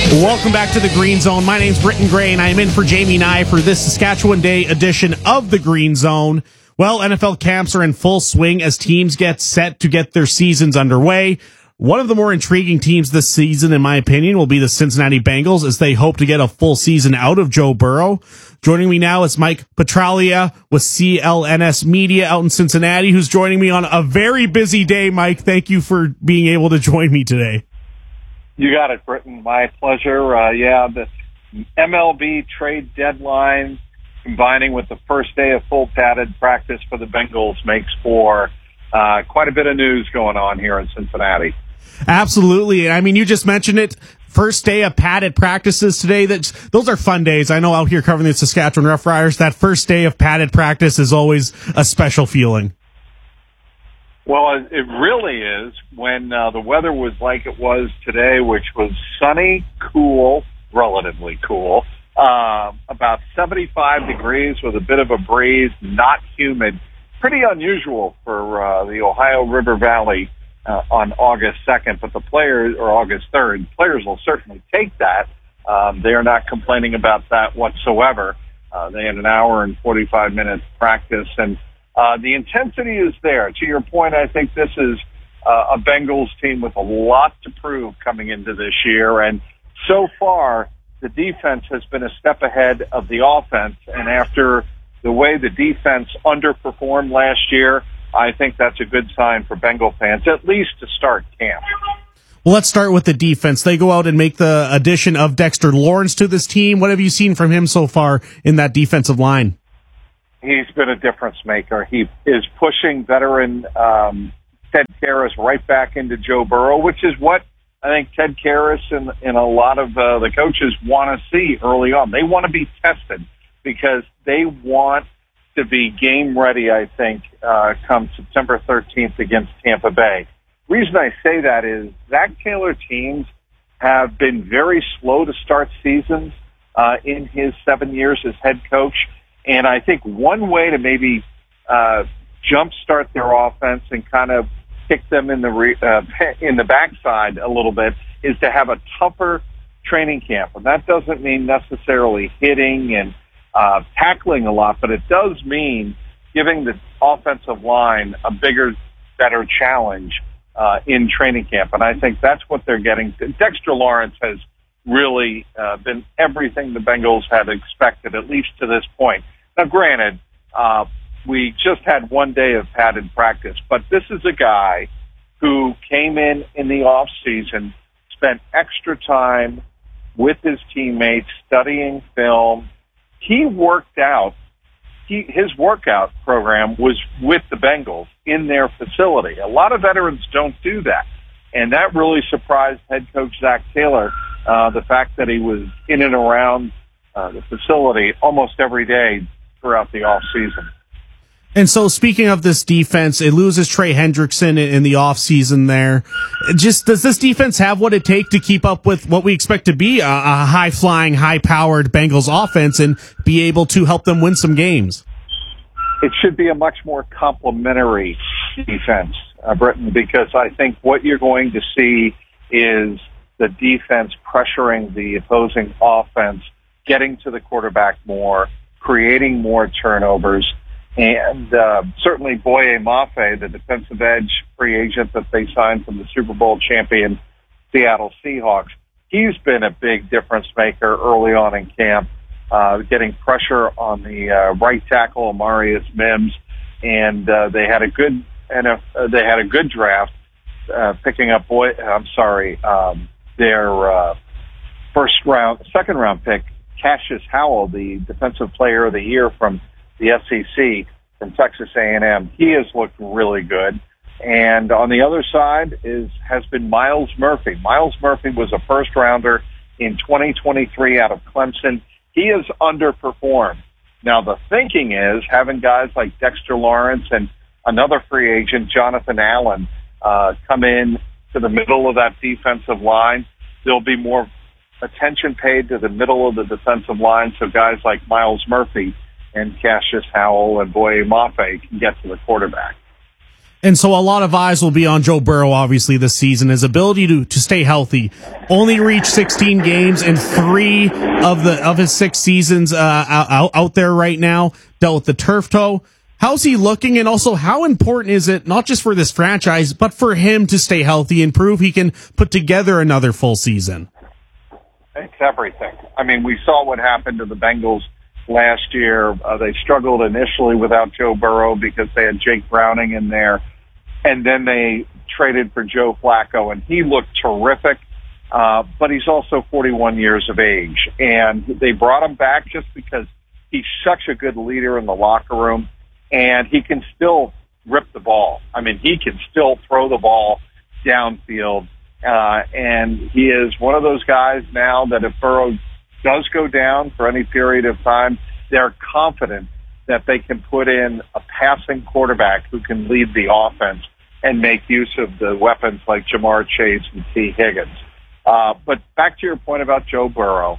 Welcome back to the Green Zone. My name's Britton Gray, and I am in for Jamie Nye for this Saskatchewan Day edition of the Green Zone. Well, NFL camps are in full swing as teams get set to get their seasons underway. One of the more intriguing teams this season, in my opinion, will be the Cincinnati Bengals as they hope to get a full season out of Joe Burrow. Joining me now is Mike Petraglia with CLNS Media out in Cincinnati, who's joining me on a very busy day. Mike, thank you for being able to join me today. You got it, Britton. My pleasure. The MLB trade deadline combining with the first day of full padded practice for the Bengals makes for quite a bit of news going on here in Cincinnati. Absolutely. I mean, you just mentioned it. First day of padded practices today. Those are fun days. I know out here covering the Saskatchewan Roughriders, that first day of padded practice is always a special feeling. Well, it really is when the weather was like it was today, which was sunny, cool, relatively cool, about 75 degrees with a bit of a breeze, not humid. Pretty unusual for the Ohio River Valley on August 2nd, but the players, or August 3rd, players will certainly take that. They are not complaining about that whatsoever. They had an hour and 45 minutes practice, and the intensity is there. To your point, I think this is a Bengals team with a lot to prove coming into this year. And so far, the defense has been a step ahead of the offense. And after the way the defense underperformed last year, I think that's a good sign for Bengal fans, at least to start camp. Well, let's start with the defense. They go out and make the addition of Dexter Lawrence to this team. What have you seen from him so far in that defensive line? He's been a difference maker. He is pushing veteran Ted Karras right back into Joe Burrow, which is what I think Ted Karras and a lot of the coaches want to see early on. They want to be tested because they want to be game ready, I think, come September 13th against Tampa Bay. The reason I say that is Zach Taylor teams have been very slow to start seasons in his 7 years as head coach. And I think one way to maybe jumpstart their offense and kind of kick them in the backside a little bit is to have a tougher training camp. And that doesn't mean necessarily hitting and tackling a lot, but it does mean giving the offensive line a bigger, better challenge in training camp. And I think that's what they're getting. Dexter Lawrence has really been everything the Bengals had expected, at least to this point. Now, granted, we just had 1 day of padded practice, but this is a guy who came in the off season, spent extra time with his teammates, studying film. He worked out. His workout program was with the Bengals in their facility. A lot of veterans don't do that, and that really surprised head coach Zach Taylor, the fact that he was in and around the facility almost every day throughout the offseason. And so speaking of this defense, it loses Trey Hendrickson in the offseason there. Just does this defense have what it takes to keep up with what we expect to be a high-flying, high-powered Bengals offense and be able to help them win some games? It should be a much more complementary defense, Britton, because I think what you're going to see is the defense pressuring the opposing offense, getting to the quarterback more, creating more turnovers, and certainly Boye Mafe, the defensive edge free agent that they signed from the Super Bowl champion Seattle Seahawks, he's been a big difference maker early on in camp, getting pressure on the right tackle Amarius Mims, and they had a good draft, picking up their second round pick, Cassius Howell, the Defensive Player of the Year from the SEC, from Texas A&M. He has looked really good. And on the other side has been Myles Murphy. Myles Murphy was a first-rounder in 2023 out of Clemson. He has underperformed. Now, the thinking is having guys like Dexter Lawrence and another free agent, Jonathan Allen, come in to the middle of that defensive line. There'll be more attention paid to the middle of the defensive line so guys like Myles Murphy and Cassius Howell and Boye Mafe can get to the quarterback. And so a lot of eyes will be on Joe Burrow, obviously, this season. His ability to stay healthy. Only reached 16 games in 3 of his 6 seasons out there right now. Dealt with the turf toe. How's he looking? And also, how important is it, not just for this franchise, but for him to stay healthy and prove he can put together another full season? It's everything. I mean, we saw what happened to the Bengals last year. They struggled initially without Joe Burrow because they had Jake Browning in there. And then they traded for Joe Flacco, and he looked terrific. But he's also 41 years of age. And they brought him back just because he's such a good leader in the locker room. And he can still rip the ball. I mean, he can still throw the ball downfield. And he is one of those guys now that if Burrow does go down for any period of time, they're confident that they can put in a passing quarterback who can lead the offense and make use of the weapons like Jamar Chase and T. Higgins. But back to your point about Joe Burrow,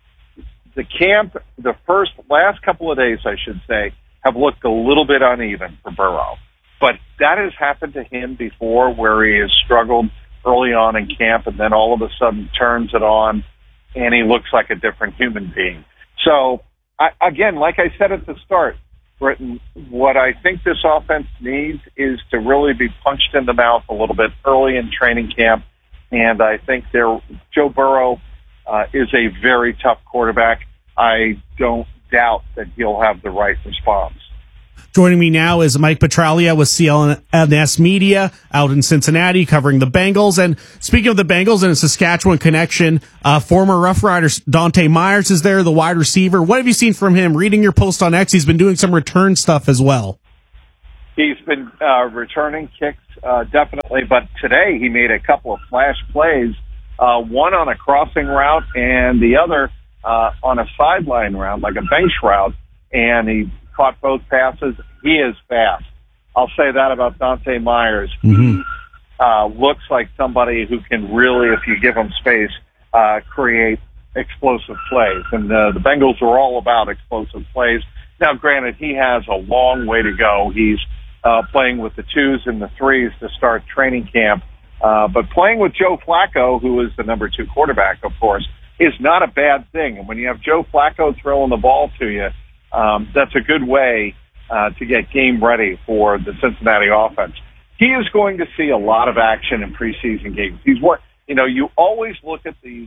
the camp, last couple of days, I should say, have looked a little bit uneven for Burrow. But that has happened to him before, where he has struggled early on in camp and then all of a sudden turns it on and he looks like a different human being. So, again, like I said at the start, Britton, what I think this offense needs is to really be punched in the mouth a little bit early in training camp. And I think Joe Burrow is a very tough quarterback. I don't doubt that he'll have the right response. Joining me now is Mike Petraglia with CLNS Media out in Cincinnati covering the Bengals. And speaking of the Bengals and a Saskatchewan connection, former Rough Riders Dante Myers is there, the wide receiver. What have you seen from him? Reading your post on X, he's been doing some return stuff as well. He's been returning kicks, definitely. But today he made a couple of flash plays, one on a crossing route and the other on a sideline route, like a bench route. And he caught both passes. He is fast. I'll say that about Dante Myers. Mm-hmm. He looks like somebody who can really, if you give him space, create explosive plays. And the Bengals are all about explosive plays. Now, granted, he has a long way to go. He's playing with the 2s and the 3s to start training camp. But playing with Joe Flacco, who is the number 2 quarterback, of course, is not a bad thing. And when you have Joe Flacco throwing the ball to you, that's a good way to get game ready for the Cincinnati offense. He is going to see a lot of action in preseason games. You always look at these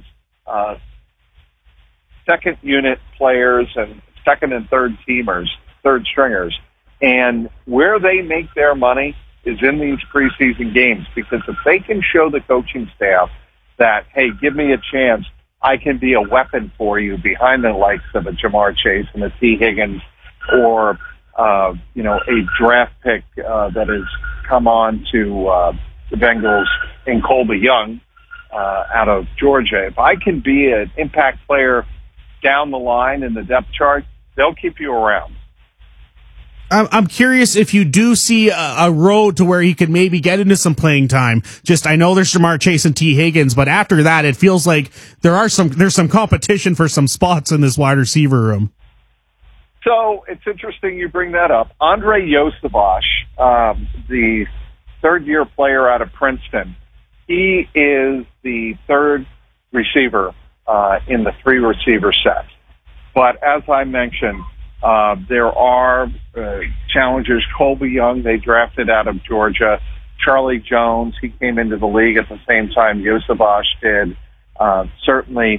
second unit players and second and third teamers, third stringers, and where they make their money is in these preseason games, because if they can show the coaching staff that, hey, give me a chance, I can be a weapon for you behind the likes of a Jamar Chase and a T. Higgins, or a draft pick that has come on to the Bengals in Colby Young out of Georgia. If I can be an impact player down the line in the depth chart, they'll keep you around. I'm curious if you do see a road to where he could maybe get into some playing time. I know there's Jamar Chase and T. Higgins, but after that, it feels like there's some competition for some spots in this wide receiver room. So it's interesting you bring that up. Andre Yosavash, the third-year player out of Princeton, he is the third receiver in the 3-receiver set. But as I mentioned, there are challengers. Colby Young, they drafted out of Georgia. Charlie Jones, he came into the league at the same time Yosavash did. Certainly,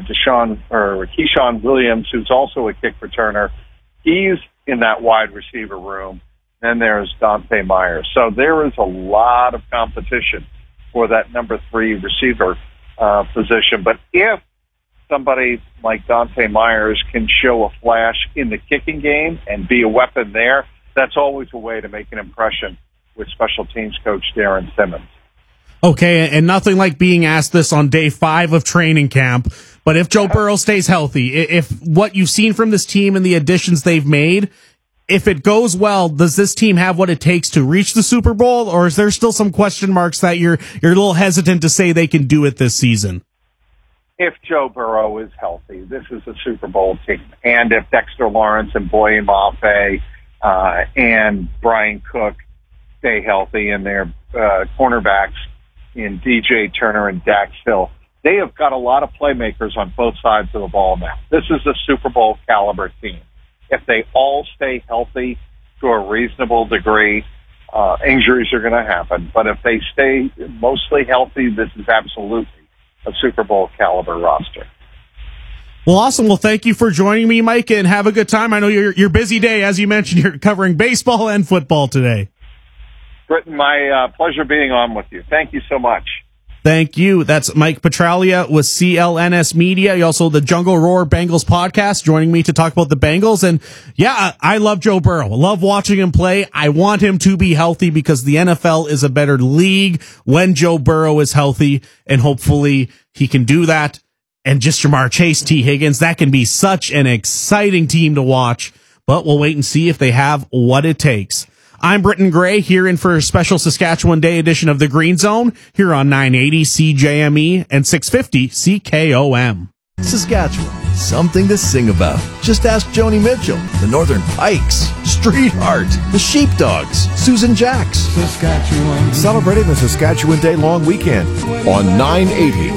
Keyshawn Williams, who's also a kick returner, he's in that wide receiver room. Then there's Dante Myers. So there is a lot of competition for that number 3 receiver position. But if somebody like Dante Myers can show a flash in the kicking game and be a weapon there, that's always a way to make an impression with special teams coach Darren Simmons. Okay, and nothing like being asked this on day 5 of training camp, but if Joe Burrow stays healthy, if what you've seen from this team and the additions they've made, if it goes well, does this team have what it takes to reach the Super Bowl, or is there still some question marks that you're a little hesitant to say they can do it this season? If Joe Burrow is healthy, this is a Super Bowl team. And if Dexter Lawrence and Boye Mafe and Brian Cook stay healthy, and their cornerbacks in DJ Turner and Dax Hill. They have got a lot of playmakers on both sides of the ball now. This is a Super Bowl caliber team. If they all stay healthy to a reasonable degree, injuries are going to happen. But if they stay mostly healthy, this is absolutely a Super Bowl caliber roster. Well, awesome. Well, thank you for joining me, Mike, and have a good time. I know your busy day. As you mentioned, you're covering baseball and football today. Britton, my pleasure being on with you. Thank you so much. Thank you. That's Mike Petraglia with CLNS Media. You also the Jungle Roar Bengals podcast, joining me to talk about the Bengals. And yeah, I love Joe Burrow. I love watching him play. I want him to be healthy because the NFL is a better league when Joe Burrow is healthy, and hopefully he can do that. And just Jamar Chase, T. Higgins, that can be such an exciting team to watch. But we'll wait and see if they have what it takes. I'm Britton Gray, here in for a special Saskatchewan Day edition of The Green Zone, here on 980 CJME and 650 CKOM. Saskatchewan, something to sing about. Just ask Joni Mitchell, the Northern Pikes, Street Heart, the Sheepdogs, Susan Jacks. Saskatchewan. Celebrating the Saskatchewan Day long weekend on 980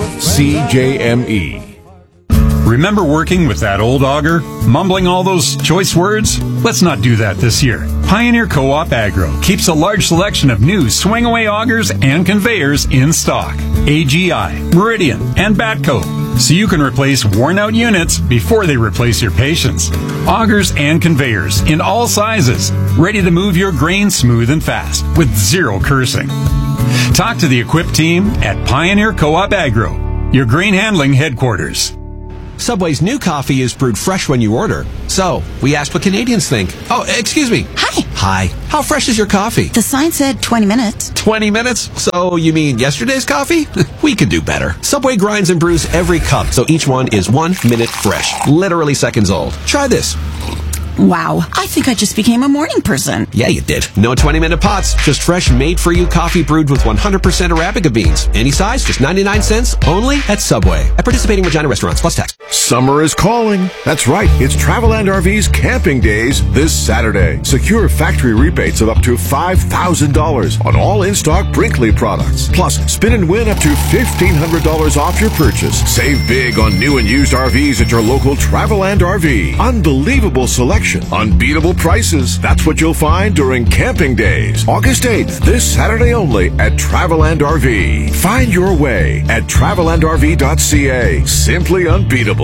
CJME. Remember working with that old auger? Mumbling all those choice words? Let's not do that this year. Pioneer Co-op Agro keeps a large selection of new swing-away augers and conveyors in stock. AGI, Meridian, and Batco, so you can replace worn-out units before they replace your patience. Augers and conveyors in all sizes, ready to move your grain smooth and fast with zero cursing. Talk to the equipped team at Pioneer Co-op Agro, your grain handling headquarters. Subway's new coffee is brewed fresh when you order. So, we asked what Canadians think. Oh, excuse me. Hi. Hi. How fresh is your coffee? The sign said 20 minutes. 20 minutes? So, you mean yesterday's coffee? We could do better. Subway grinds and brews every cup, so each one is 1 minute fresh. Literally seconds old. Try this. Wow, I think I just became a morning person. Yeah, you did. No 20-minute pots, just fresh, made-for-you coffee brewed with 100% Arabica beans. Any size, just 99 cents, only at Subway. At participating Regina restaurants, plus tax. Summer is calling. That's right. It's Travelland RV's Camping Days this Saturday. Secure factory rebates of up to $5,000 on all in-stock Brinkley products. Plus, spin and win up to $1,500 off your purchase. Save big on new and used RVs at your local Travelland RV. Unbelievable selection. Unbeatable prices. That's what you'll find during Camping Days. August 8th, this Saturday only at Travelland RV. Find your way at travelandrv.ca. Simply unbeatable.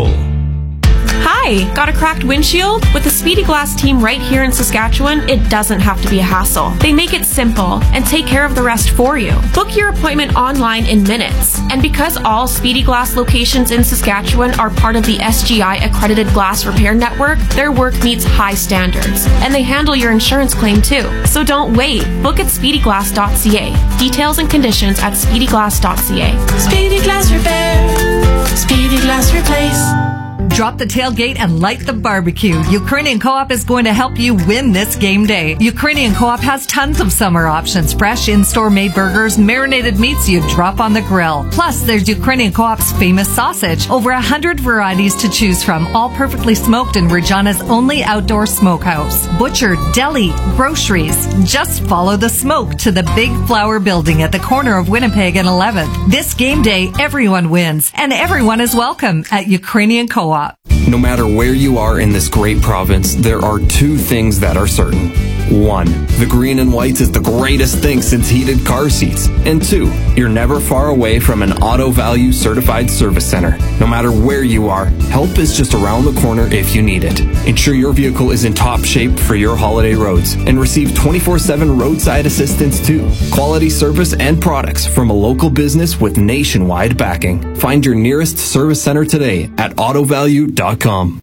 Hi, got a cracked windshield? With the Speedy Glass team right here in Saskatchewan, it doesn't have to be a hassle. They make it simple and take care of the rest for you. Book your appointment online in minutes. And because all Speedy Glass locations in Saskatchewan are part of the SGI accredited glass repair network, their work meets high standards. And they handle your insurance claim too. So don't wait. Book at speedyglass.ca. Details and conditions at speedyglass.ca. Speedy Glass Repair. Speedy Glass Replace. Drop the tailgate and light the barbecue. Ukrainian Co-op is going to help you win this game day. Ukrainian Co-op has tons of summer options. Fresh in-store made burgers, marinated meats you drop on the grill. Plus, there's Ukrainian Co-op's famous sausage. Over 100 varieties to choose from, all perfectly smoked in Regina's only outdoor smokehouse. Butcher, deli, groceries. Just follow the smoke to the Big Flower Building at the corner of Winnipeg and 11th. This game day, everyone wins, and everyone is welcome at Ukrainian Co-op. No matter where you are in this great province, there are two things that are certain. 1. The green and white is the greatest thing since heated car seats. And 2. You're never far away from an Auto Value certified service center. No matter where you are, help is just around the corner if you need it. Ensure your vehicle is in top shape for your holiday roads and receive 24/7 roadside assistance too. Quality service and products from a local business with nationwide backing. Find your nearest service center today at autovalue.com.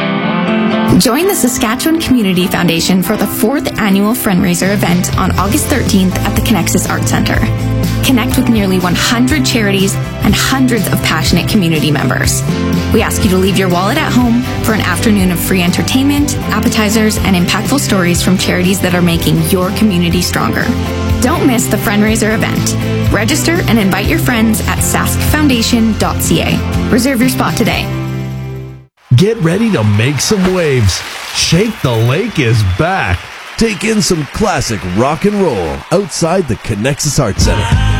Join the Saskatchewan Community Foundation for the 4th annual fundraiser event on August 13th at the Connexus Arts Centre. Connect with nearly 100 charities and hundreds of passionate community members. We ask you to leave your wallet at home for an afternoon of free entertainment, appetizers, and impactful stories from charities that are making your community stronger. Don't miss the fundraiser event. Register and invite your friends at saskfoundation.ca. Reserve your spot today. Get ready to make some waves. Shake the Lake is back. Take in some classic rock and roll outside the Connexus Arts Center.